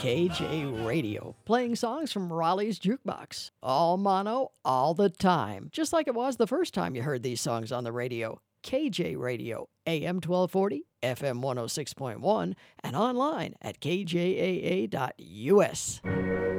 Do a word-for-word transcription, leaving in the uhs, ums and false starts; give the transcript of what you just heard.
K J Radio, playing songs from Raleigh's Jukebox. All mono, all the time. Just like it was the first time you heard these songs on the radio. K J Radio, A M twelve forty, F M one oh six point one, and online at k j a a dot u s.